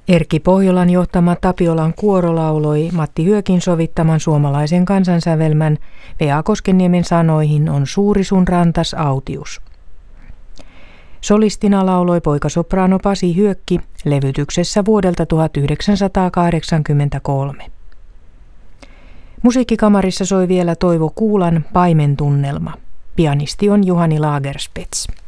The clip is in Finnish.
Erkki Pohjolan johtama Tapiolan kuoro lauloi Matti Hyökin sovittaman suomalaisen kansansävelmän Vea Koskenniemen sanoihin On suuri sun rantas autius. Solistina lauloi poikasopraano Pasi Hyökki levytyksessä vuodelta 1983. Musiikkikamarissa soi vielä Toivo Kuulan Paimentunnelma. Pianisti on Juhani Lagerspets.